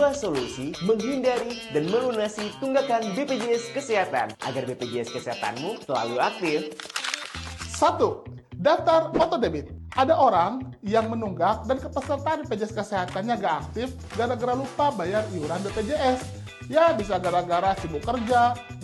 sebuah solusi menghindari dan melunasi tunggakan BPJS Kesehatan agar BPJS Kesehatanmu selalu aktif. 1. Daftar autodebit. Ada orang yang menunggak dan kepesertaan BPJS Kesehatannya gak aktif gara-gara lupa bayar iuran BPJS. Ya bisa gara-gara sibuk kerja,